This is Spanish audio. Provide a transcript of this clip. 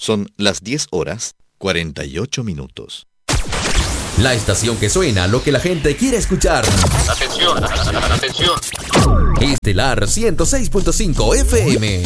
Son las 10:48. La estación que suena lo que la gente quiere escuchar. Atención, atención. Estelar 106.5 FM.